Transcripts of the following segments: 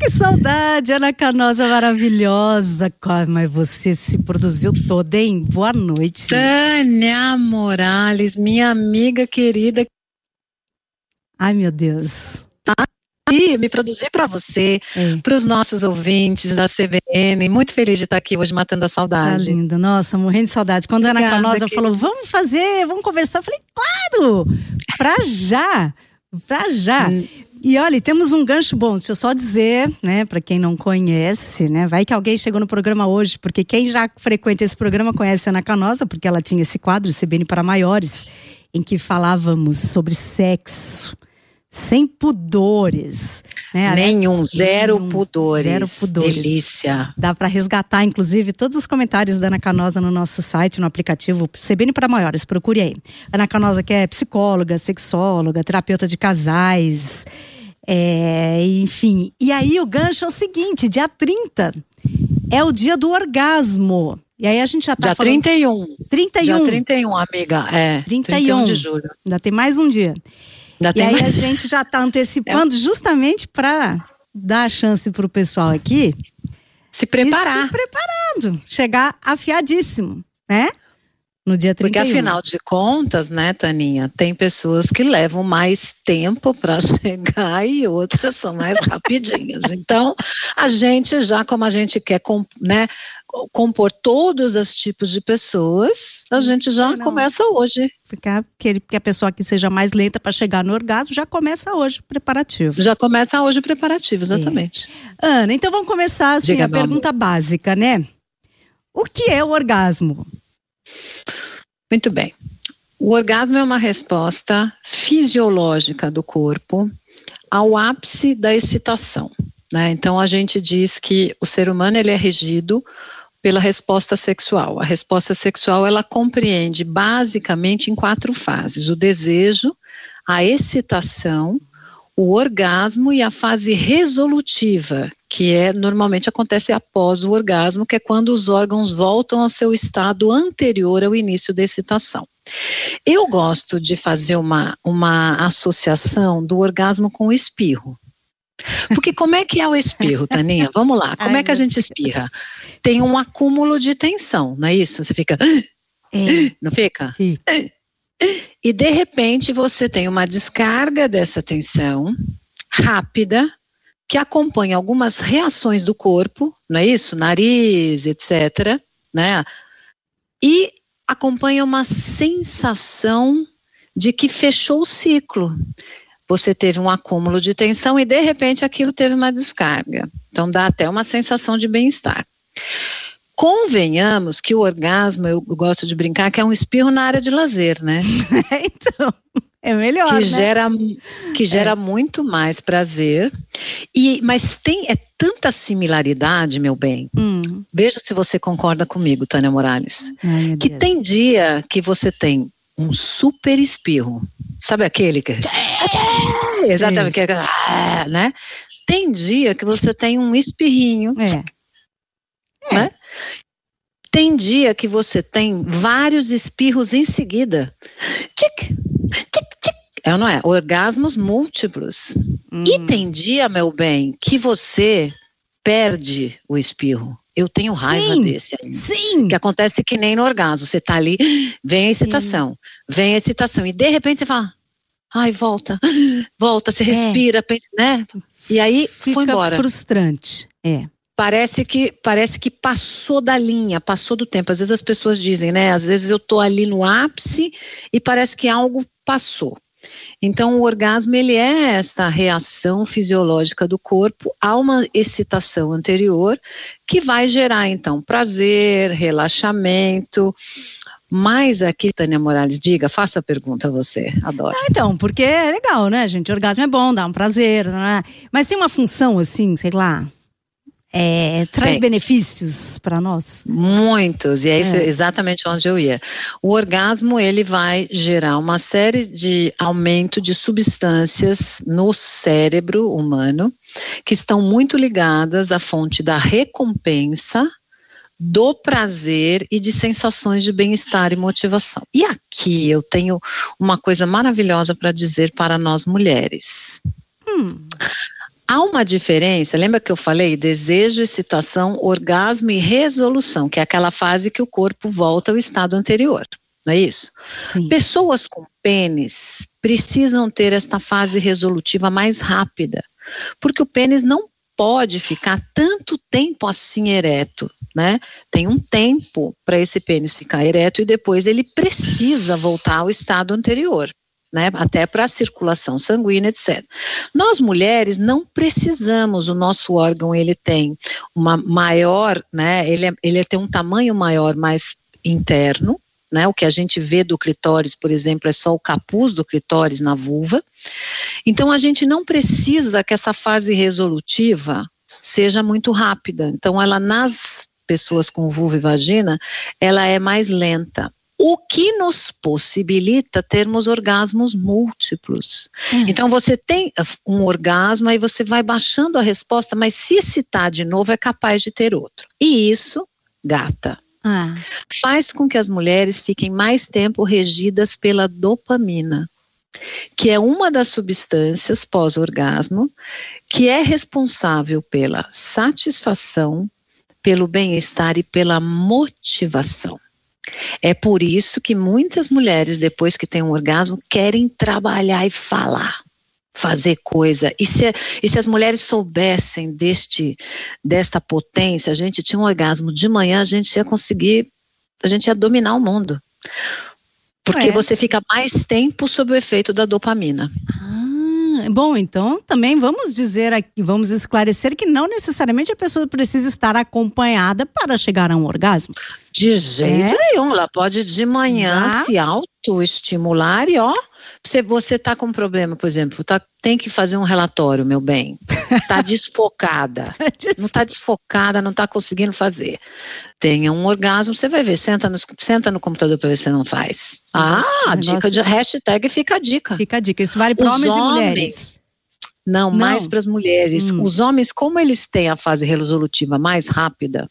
Que saudade, Ana Canosa maravilhosa. Mas você se produziu toda, hein? Boa noite. Tânia Morales, minha amiga querida. Ai, meu Deus. E me produzi para você, para os nossos ouvintes da CBN. Muito feliz de estar aqui hoje matando a saudade. Tá linda, nossa, morrendo de saudade. Quando a Ana Canosa falou, vamos conversar, eu falei, claro, pra já. E olha, temos um gancho bom, deixa eu só dizer, né, para quem não conhece, né, vai que alguém chegou no programa hoje, porque quem já frequenta esse programa conhece a Ana Canosa, porque ela tinha esse quadro, CBN para Maiores, em que falávamos sobre sexo, sem pudores, né? Zero pudores. Zero pudores. Delícia. Dá para resgatar, inclusive, todos os comentários da Ana Canosa no nosso site, no aplicativo CBN para Maiores, procure aí. Ana Canosa, que é psicóloga, sexóloga, terapeuta de casais, enfim. E aí o gancho é o seguinte, dia 30 é o dia do orgasmo. E aí a gente já tá dia falando... 31. Dia 31, amiga. 31 de julho. Ainda tem mais um dia. E aí a gente já está antecipando justamente para dar a chance para o pessoal aqui se preparar. Se preparando, chegar afiadíssimo, né? No dia 31. Porque afinal de contas, né, Taninha, tem pessoas que levam mais tempo para chegar e outras são mais rapidinhas. Então, a gente já, como a gente quer, né, compor todos os tipos de pessoas, a gente já começa hoje. Porque a pessoa que seja mais lenta para chegar no orgasmo já começa hoje o preparativo. Já começa hoje o preparativo, exatamente. Ana, então vamos começar assim, a pergunta básica, né? O que é o orgasmo? Muito bem. O orgasmo é uma resposta fisiológica do corpo ao ápice da excitação, né? Então a gente diz que o ser humano ele é regido pela resposta sexual. A resposta sexual ela compreende basicamente em 4 fases: o desejo, a excitação, o orgasmo e a fase resolutiva, que normalmente acontece após o orgasmo, que é quando os órgãos voltam ao seu estado anterior ao início da excitação. Eu gosto de fazer uma associação do orgasmo com o espirro. Porque como é que é o espirro, Taninha? Vamos lá, como é que a gente espirra? Tem um acúmulo de tensão, não é isso? Você fica... Não fica? Sim. E de repente você tem uma descarga dessa tensão rápida que acompanha algumas reações do corpo, não é isso? Nariz, etc., né? E acompanha uma sensação de que fechou o ciclo. Você teve um acúmulo de tensão e de repente aquilo teve uma descarga. Então dá até uma sensação de bem-estar. Convenhamos que o orgasmo, eu gosto de brincar, que é um espirro na área de lazer, né? Então, é melhor, que gera muito mais prazer. Mas é tanta similaridade, meu bem. Veja se você concorda comigo, Tânia Morales. Que tem dia que você tem um super espirro. Sabe aquele que... Exatamente. Né? Tem dia que você tem um espirrinho. Né? Tem dia que você tem vários espirros em seguida. Tic, tic, tic. É, não é? Orgasmos múltiplos. E tem dia, meu bem, que você perde o espirro. Eu tenho raiva desse aí. Sim. Que acontece que nem no orgasmo. Você tá ali, vem a excitação. E de repente você fala, ai, volta, você respira, pensa, né? E aí foi embora. Fica frustrante, Parece que passou da linha, passou do tempo. Às vezes as pessoas dizem, né? Às vezes eu tô ali no ápice e parece que algo passou. Então o orgasmo ele é esta reação fisiológica do corpo a uma excitação anterior que vai gerar então prazer, relaxamento. Mas aqui, Tânia Morales, faça a pergunta a você, adoro. Então, porque é legal, né, gente? Orgasmo é bom, dá um prazer, né? Mas tem uma função assim, sei lá... traz benefícios para nós? Muitos, e é isso exatamente onde eu ia. O orgasmo, ele vai gerar uma série de aumento de substâncias no cérebro humano, que estão muito ligadas à fonte da recompensa, do prazer e de sensações de bem-estar e motivação. E aqui eu tenho uma coisa maravilhosa para dizer para nós mulheres. Há uma diferença, lembra que eu falei? Desejo, excitação, orgasmo e resolução, que é aquela fase que o corpo volta ao estado anterior, não é isso? Sim. Pessoas com pênis precisam ter esta fase resolutiva mais rápida, porque o pênis não pode ficar tanto tempo assim ereto, né? Tem um tempo para esse pênis ficar ereto e depois ele precisa voltar ao estado anterior, né? Até para a circulação sanguínea, etc. Nós mulheres não precisamos, o nosso órgão ele tem uma maior, né? Ele tem um tamanho maior, mais interno, né? O que a gente vê do clitóris, por exemplo, é só o capuz do clitóris na vulva. Então, a gente não precisa que essa fase resolutiva seja muito rápida. Então, ela nas pessoas com vulva e vagina, ela é mais lenta. O que nos possibilita termos orgasmos múltiplos. Então, você tem um orgasmo, aí você vai baixando a resposta, mas se excitar de novo, é capaz de ter outro. E isso, gata, faz com que as mulheres fiquem mais tempo regidas pela dopamina, que é uma das substâncias pós-orgasmo que é responsável pela satisfação, pelo bem-estar e pela motivação. É por isso que muitas mulheres, depois que têm um orgasmo, querem trabalhar e falar, fazer coisa. E se as mulheres soubessem desta potência, a gente tinha um orgasmo de manhã, a gente ia dominar o mundo. Porque você fica mais tempo sob o efeito da dopamina. Bom, então também vamos dizer aqui, vamos esclarecer que não necessariamente a pessoa precisa estar acompanhada para chegar a um orgasmo. De jeito nenhum, ela pode de manhã se autoestimular e você tá com um problema, por exemplo, tem que fazer um relatório, meu bem, tá desfocada, não tá desfocada, não tá conseguindo fazer, tenha um orgasmo, você vai ver, senta no computador para ver se não faz. Dica de hashtag fica a dica. Fica a dica, isso vale para homens e mulheres. Não, mais para as mulheres. Os homens, como eles têm a fase resolutiva mais rápida,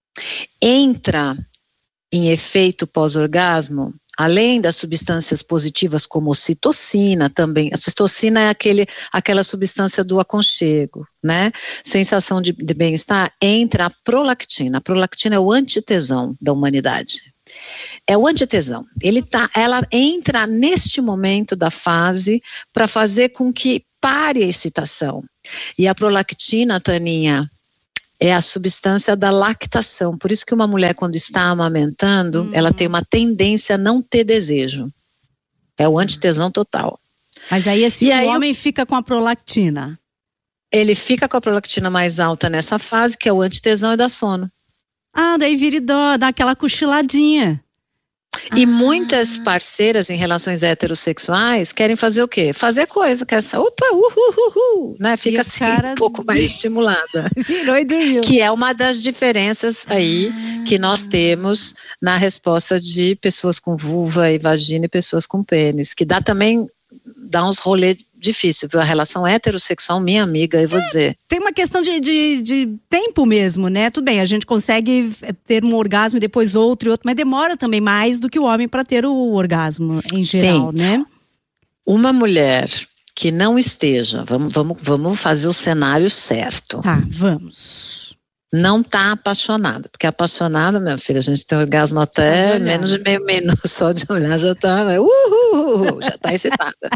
entra em efeito pós-orgasmo, além das substâncias positivas como ocitocina também, a ocitocina é aquela substância do aconchego, né? Sensação de bem-estar, entra a prolactina. A prolactina é o antitesão da humanidade. É o antitesão. Ela entra neste momento da fase para fazer com que pare a excitação. E a prolactina, Taninha, é a substância da lactação. Por isso que uma mulher, quando está amamentando, ela tem uma tendência a não ter desejo. É o antitesão total. Mas aí o homem fica com a prolactina. Ele fica com a prolactina mais alta nessa fase, que é o antitesão e dá sono. Daí vira e dá aquela cochiladinha. E muitas parceiras em relações heterossexuais querem fazer o quê? Fazer coisa, que essa né? Fica assim um pouco mais estimulada. Virou e dormiu. Que é uma das diferenças aí que nós temos na resposta de pessoas com vulva e vagina e pessoas com pênis, que dá uns rolês difícil, viu? A relação heterossexual, minha amiga, eu vou dizer. Tem uma questão de tempo mesmo, né? Tudo bem, a gente consegue ter um orgasmo e depois outro e outro, mas demora também mais do que o homem para ter o orgasmo em geral, né? Uma mulher que não esteja, vamos fazer o cenário certo. Tá, vamos. Não está apaixonada, porque apaixonada, minha filha, a gente tem orgasmo até menos de meio minuto, só de olhar já está, já está excitada.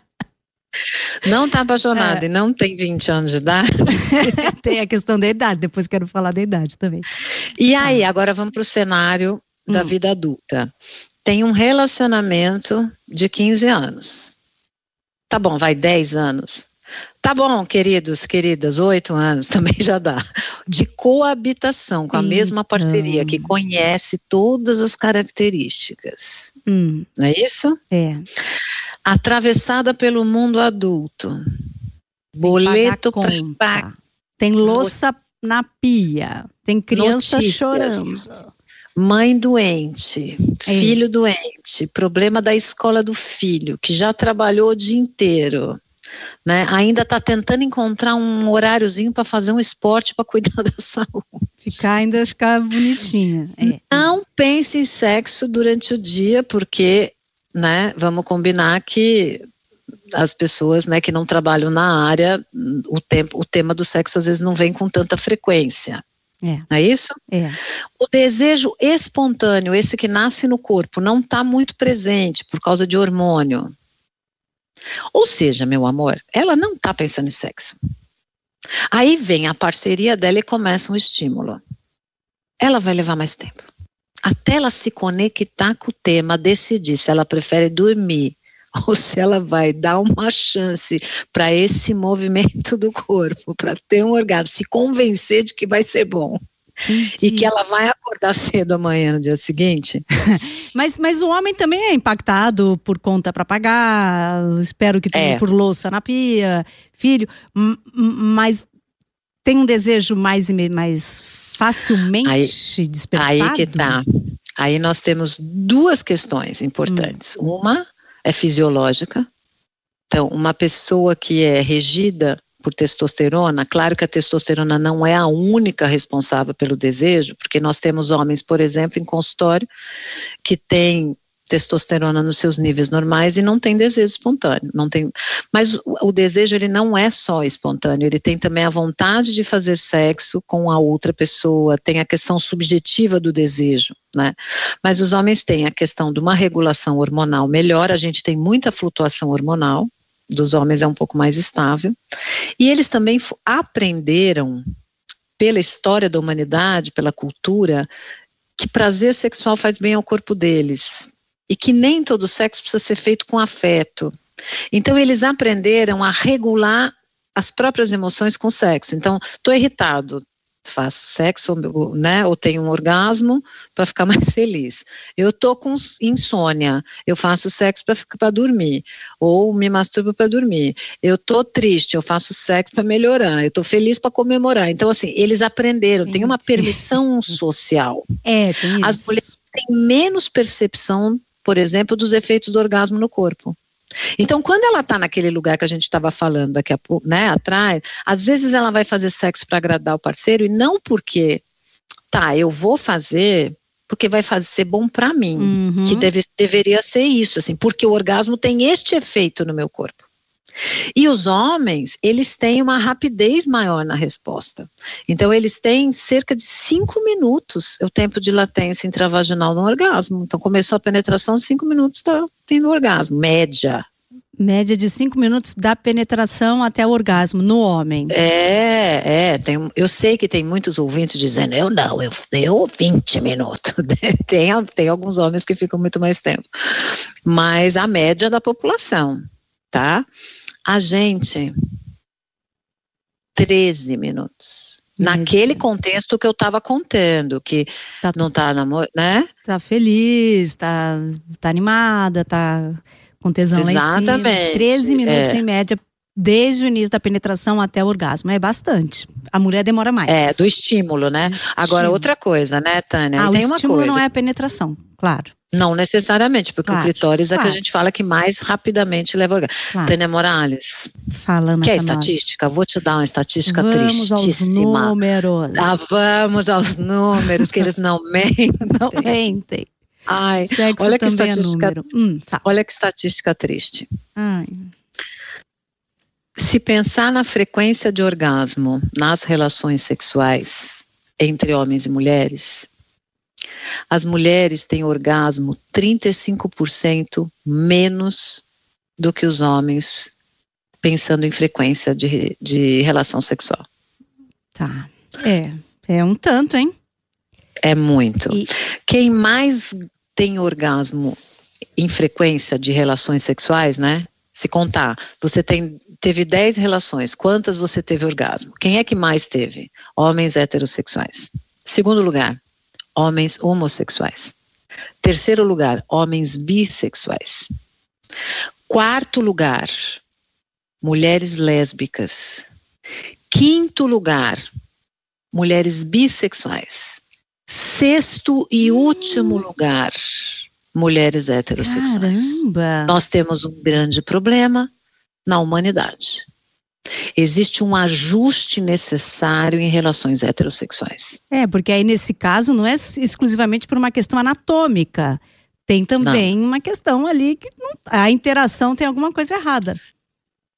Não está apaixonada e não tem 20 anos de idade. Tem a questão da idade, depois quero falar da idade também. E aí, agora vamos para o cenário da vida adulta. Tem um relacionamento de 15 anos. Tá bom, vai 10 anos. Tá bom, queridos, queridas, 8 anos também já dá. De coabitação com a mesma parceria, que conhece todas as características. Não é isso? É. Atravessada pelo mundo adulto. Boleto para pagar. Tem louça na pia. Tem criança chorando. Mãe doente, filho doente, problema da escola do filho, que já trabalhou o dia inteiro, né? Ainda está tentando encontrar um horáriozinho para fazer um esporte para cuidar da saúde. Ficar bonitinha. Não pense em sexo durante o dia, porque, né, vamos combinar que as pessoas, né, que não trabalham na área, o tema do sexo às vezes não vem com tanta frequência. Não é isso? O desejo espontâneo, esse que nasce no corpo, não está muito presente por causa de hormônio. Ou seja, meu amor, ela não está pensando em sexo. Aí vem a parceria dela e começa um estímulo. Ela vai levar mais tempo. Até ela se conectar com o tema, decidir se ela prefere dormir ou se ela vai dar uma chance para esse movimento do corpo, para ter um orgasmo, se convencer de que vai ser bom. E que ela vai acordar cedo amanhã, no dia seguinte. Mas o homem também é impactado por conta para pagar, espero que tenha por louça na pia, filho, mas tem um desejo mais facilmente despertado? Aí que tá. Aí nós temos duas questões importantes. Uma é fisiológica. Então, uma pessoa que é regida por testosterona, claro que a testosterona não é a única responsável pelo desejo, porque nós temos homens, por exemplo, em consultório, que têm testosterona nos seus níveis normais e não tem desejo espontâneo, não tem, mas o desejo ele não é só espontâneo, ele tem também a vontade de fazer sexo com a outra pessoa, tem a questão subjetiva do desejo, né? Mas os homens têm a questão de uma regulação hormonal melhor, a gente tem muita flutuação hormonal, dos homens é um pouco mais estável, e eles também aprenderam pela história da humanidade, pela cultura, que prazer sexual faz bem ao corpo deles, e que nem todo sexo precisa ser feito com afeto. Então eles aprenderam a regular as próprias emoções com sexo. Então, estou irritado, faço sexo, né, ou tenho um orgasmo para ficar mais feliz. Eu estou com insônia, eu faço sexo para dormir, ou me masturbo para dormir. Eu estou triste, eu faço sexo para melhorar, eu estou feliz para comemorar. Então, assim, eles aprenderam, tem uma permissão social. Tem isso. As mulheres têm menos percepção, por exemplo, dos efeitos do orgasmo no corpo. Então, quando ela está naquele lugar que a gente estava falando daqui a pouco, né, atrás, às vezes ela vai fazer sexo para agradar o parceiro e não porque, eu vou fazer porque vai ser bom para mim, que deveria ser isso, assim, porque o orgasmo tem este efeito no meu corpo. E os homens, eles têm uma rapidez maior na resposta. Então, eles têm cerca de 5 minutos o tempo de latência intravaginal no orgasmo. Então, começou a penetração, 5 minutos está tendo orgasmo, média. Média de 5 minutos da penetração até o orgasmo no homem. Eu sei que tem muitos ouvintes dizendo, eu 20 minutos. tem alguns homens que ficam muito mais tempo. Mas a média da população, tá? A gente, 13 minutos. Naquele contexto que eu estava contando, que não está namorando, né? Tá feliz, tá animada, tá com tesão lá em cima. 13 minutos em média, desde o início da penetração até o orgasmo. É bastante. A mulher demora mais. Do estímulo, né? Agora, outra coisa, né, Tânia? O estímulo não é a penetração, claro. Não necessariamente, porque o clitóris é que a gente fala que mais rapidamente leva ao orgasmo. Tânia Morales, quer estatística? Vou te dar uma estatística tristíssima. Vamos aos números, que eles não mentem. Não mentem. Ai, sexo olha que estatística. Olha que estatística triste. Se pensar na frequência de orgasmo nas relações sexuais entre homens e mulheres, as mulheres têm orgasmo 35% menos do que os homens, pensando em frequência de relação sexual. Tá. É um tanto, hein? É muito. Quem mais tem orgasmo em frequência de relações sexuais, né? Se contar, você teve 10 relações, quantas você teve orgasmo? Quem é que mais teve? Homens heterossexuais. Segundo lugar, homens homossexuais. Terceiro lugar, homens bissexuais. Quarto lugar, mulheres lésbicas. Quinto lugar, mulheres bissexuais. Sexto e último lugar, mulheres heterossexuais. Caramba! Nós temos um grande problema na humanidade. Existe um ajuste necessário em relações heterossexuais. Porque aí nesse caso não é exclusivamente por uma questão anatômica. Tem também uma questão ali que a interação tem alguma coisa errada.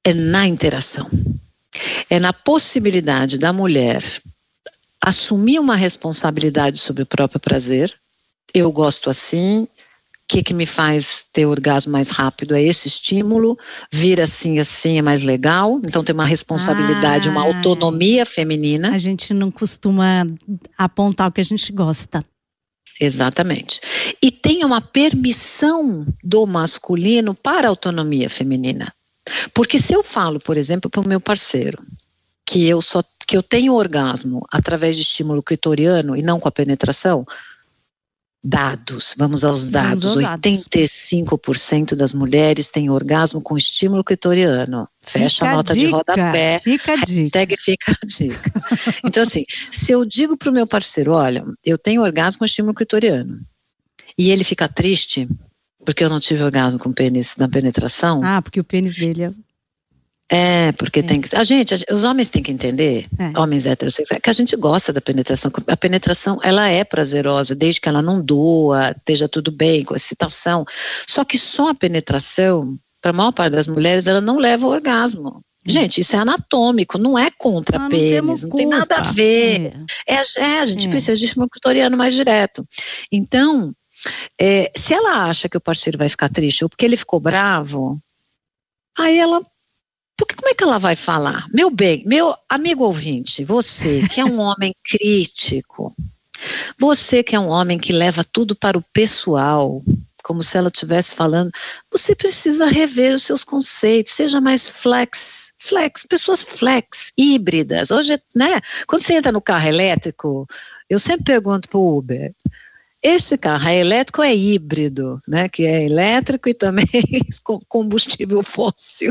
é na interação. É na possibilidade da mulher assumir uma responsabilidade sobre o próprio prazer. Eu gosto assim, o que me faz ter orgasmo mais rápido é esse estímulo, vir assim é mais legal, então tem uma responsabilidade, uma autonomia feminina. A gente não costuma apontar o que a gente gosta. Exatamente. E tem uma permissão do masculino para a autonomia feminina. Porque se eu falo, por exemplo, para o meu parceiro, que eu tenho orgasmo através de estímulo clitoriano e não com a penetração, vamos aos dados. 85% das mulheres têm orgasmo com estímulo clitoriano. Fecha a nota de rodapé. Fica a dica. Fica a dica. Então, assim, se eu digo para o meu parceiro, olha, eu tenho orgasmo com estímulo clitoriano, e ele fica triste porque eu não tive orgasmo com o pênis na penetração. Porque o pênis dele porque tem que... os homens têm que entender, homens heterossexuais, que a gente gosta da penetração. A penetração, ela é prazerosa, desde que ela não doa, esteja tudo bem, com excitação. Só que só a penetração, para a maior parte das mulheres, ela não leva ao orgasmo. Gente, isso é anatômico, não é contra pênis, não tem nada a ver. A gente precisa de estímulo clitoriano mais direto. Então, se ela acha que o parceiro vai ficar triste ou porque ele ficou bravo, aí ela... Porque como é que ela vai falar? Meu bem, meu amigo ouvinte, você que é um homem crítico, você que é um homem que leva tudo para o pessoal, como se ela estivesse falando, você precisa rever os seus conceitos, seja mais pessoas flex, híbridas. Hoje, né, quando você entra no carro elétrico, eu sempre pergunto para o Uber, esse carro é elétrico ou é híbrido, né, que é elétrico e também combustível fóssil?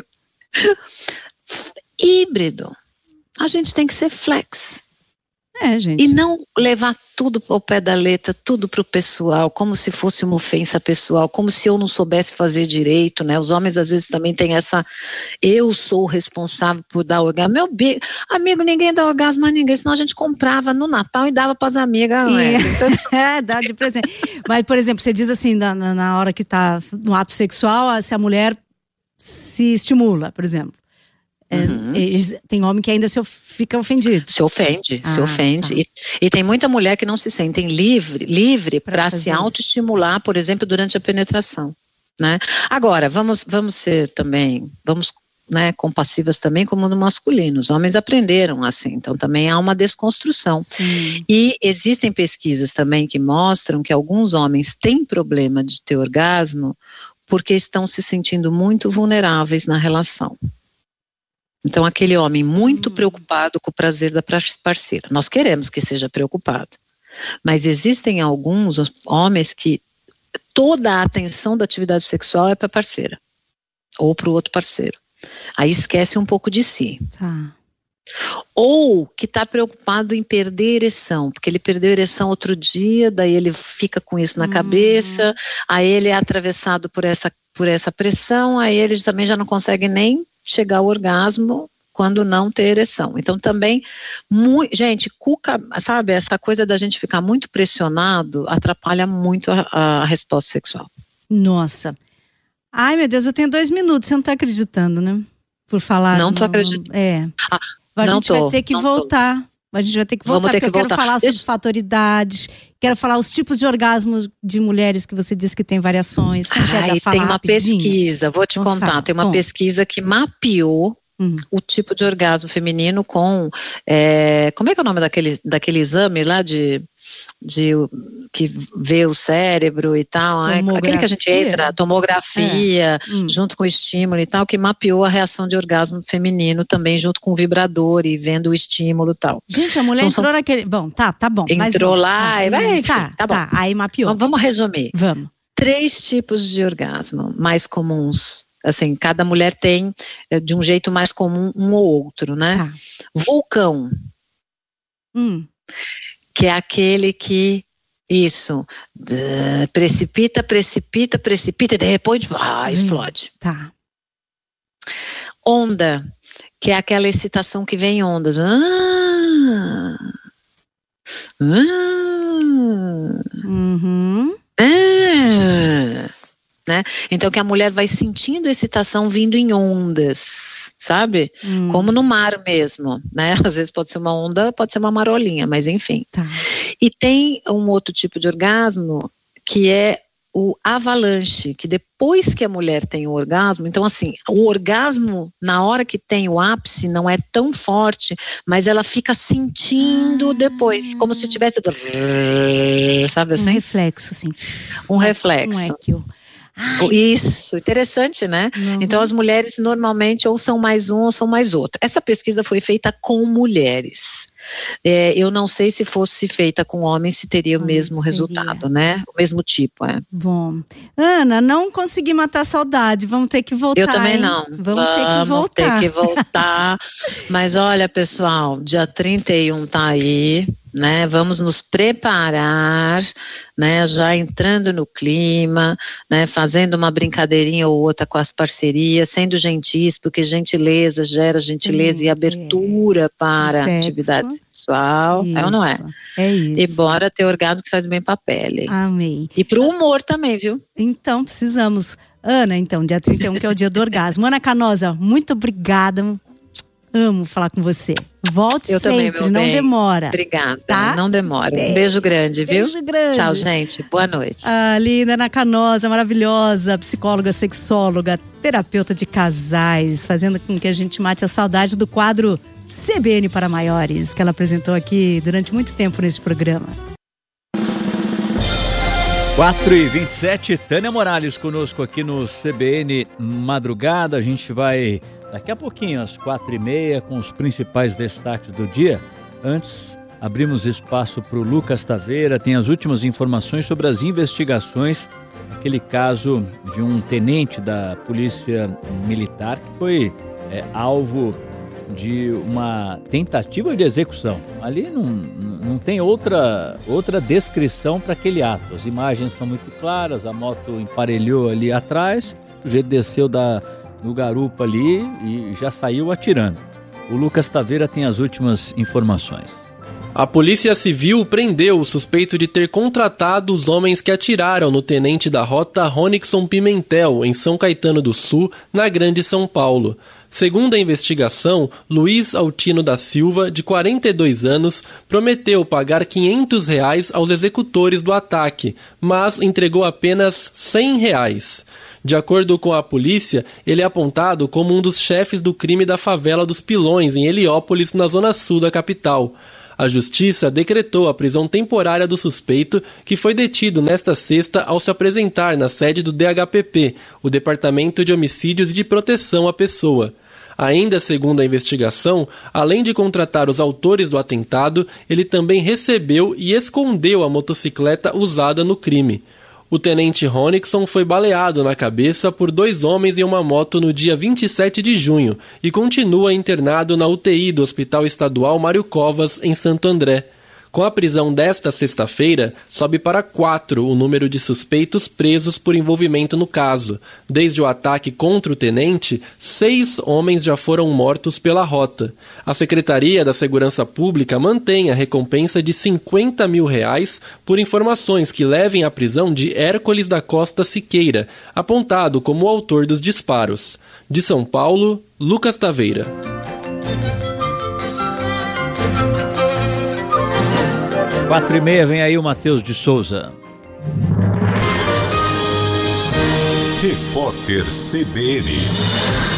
Híbrido. A gente tem que ser flex. Gente. E não levar tudo ao pé da letra, tudo para o pessoal, como se fosse uma ofensa pessoal, como se eu não soubesse fazer direito, né? Os homens às vezes também têm essa, eu sou responsável por dar orgasmo. Meu amigo, ninguém dá orgasmo a ninguém, senão a gente comprava no Natal e dava para as amigas. Dá de presente. Mas, por exemplo, você diz assim, na hora que está no ato sexual, se a mulher se estimula, por exemplo. Tem homem que ainda fica ofendido. Se ofende. Tá. E tem muita mulher que não se sentem livre para se autoestimular, por exemplo, durante a penetração. Né? Agora, vamos ser também, né, compassivas também como no masculino. Os homens aprenderam assim, então também há uma desconstrução. Sim. E existem pesquisas também que mostram que alguns homens têm problema de ter orgasmo porque estão se sentindo muito vulneráveis na relação. Então, aquele homem muito preocupado com o prazer da parceira. Nós queremos que seja preocupado. Mas existem alguns homens que toda a atenção da atividade sexual é para a parceira. Ou para o outro parceiro. Aí esquece um pouco de si. Tá. Ou que está preocupado em perder a ereção, porque ele perdeu a ereção outro dia, daí ele fica com isso na cabeça, aí ele é atravessado por essa pressão, aí ele também já não consegue nem chegar ao orgasmo quando não ter ereção. Então também, gente, sabe, essa coisa da gente ficar muito pressionado atrapalha muito a resposta sexual. Nossa. Ai, meu Deus, eu tenho 2 minutos, você não está acreditando, né? Por falar... Não estou acreditando. A gente vai ter que voltar. A gente vai ter que voltar, porque eu quero falar sobre fatoriedades, quero falar os tipos de orgasmo de mulheres que você disse que tem variações. Tem uma pesquisa, vou te contar, tem uma pesquisa que mapeou o tipo de orgasmo feminino com, como é que é o nome daquele exame lá que vê o cérebro e tal, aquele que a gente entra, tomografia, junto com o estímulo e tal, que mapeou a reação de orgasmo feminino também, junto com o vibrador e vendo o estímulo e tal. Gente, a mulher entrou naquele... Bom, tá bom. Entrou lá, tá bom. Aí mapeou. Vamos resumir. Vamos. 3 tipos de orgasmo mais comuns. Assim, cada mulher tem de um jeito mais comum um ou outro, né? Tá. Vulcão. Que é aquele que, precipita, e de repente, explode. Tá. Onda, que é aquela excitação que vem em ondas. né? Então que a mulher vai sentindo excitação vindo em ondas, sabe? Como no mar mesmo, né? Às vezes pode ser uma onda, pode ser uma marolinha, mas enfim. Tá. E tem um outro tipo de orgasmo que é o avalanche, que depois que a mulher tem o orgasmo, então assim, o orgasmo na hora que tem o ápice não é tão forte, mas ela fica sentindo depois, como se tivesse, sabe assim? Um reflexo, assim. Um reflexo. Um equio. Isso, interessante, né? Então as mulheres normalmente ou são mais um ou são mais outro. Essa pesquisa foi feita com mulheres. Eu não sei se fosse feita com homens se teria o mesmo resultado, né? O mesmo tipo, Bom, Ana, não consegui matar a saudade, vamos ter que voltar. Eu também não. Vamos ter que voltar. Mas olha, pessoal, dia 31 tá aí, né? Vamos nos preparar, né? Já entrando no clima, né? Fazendo uma brincadeirinha ou outra com as parcerias, sendo gentis, porque gentileza gera gentileza e abertura para a atividade sexual, é ou não é? É isso. E bora ter orgasmo que faz bem pra pele. Amei. E pro humor também, viu? Então, precisamos. Ana, então, dia 31, que é o dia do orgasmo. Ana Canosa, muito obrigada. Amo falar com você. Volte eu sempre, também, não demora. Obrigada, tá? Não demora. Um beijo grande, viu? Beijo grande. Tchau, gente. Boa noite. A linda Ana Canosa, maravilhosa, psicóloga, sexóloga, terapeuta de casais, fazendo com que a gente mate a saudade do quadro CBN para Maiores, que ela apresentou aqui durante muito tempo nesse programa. 4h27, Tânia Morales conosco aqui no CBN Madrugada. A gente vai daqui a pouquinho, às 4h30, com os principais destaques do dia. Antes, abrimos espaço para o Lucas Taveira, tem as últimas informações sobre as investigações, aquele caso de um tenente da Polícia Militar que foi alvo de uma tentativa de execução. Ali não tem outra descrição para aquele ato. As imagens são muito claras, a moto emparelhou ali atrás, o sujeito desceu no garupa ali e já saiu atirando. O Lucas Taveira tem as últimas informações. A Polícia Civil prendeu o suspeito de ter contratado os homens que atiraram no tenente da rota Ronixon Pimentel, em São Caetano do Sul, na Grande São Paulo. Segundo a investigação, Luiz Altino da Silva, de 42 anos, prometeu pagar R$500 aos executores do ataque, mas entregou apenas R$100. De acordo com a polícia, ele é apontado como um dos chefes do crime da favela dos Pilões, em Heliópolis, na zona sul da capital. A justiça decretou a prisão temporária do suspeito, que foi detido nesta sexta ao se apresentar na sede do DHPP, o Departamento de Homicídios e de Proteção à Pessoa. Ainda segundo a investigação, além de contratar os autores do atentado, ele também recebeu e escondeu a motocicleta usada no crime. O tenente Ronixon foi baleado na cabeça por 2 homens em uma moto no dia 27 de junho e continua internado na UTI do Hospital Estadual Mário Covas, em Santo André. Com a prisão desta sexta-feira, sobe para 4 o número de suspeitos presos por envolvimento no caso. Desde o ataque contra o tenente, 6 homens já foram mortos pela rota. A Secretaria da Segurança Pública mantém a recompensa de R$50 mil por informações que levem à prisão de Hércules da Costa Siqueira, apontado como o autor dos disparos. De São Paulo, Lucas Taveira. 4h30, vem aí o Matheus de Souza. Repórter CBN.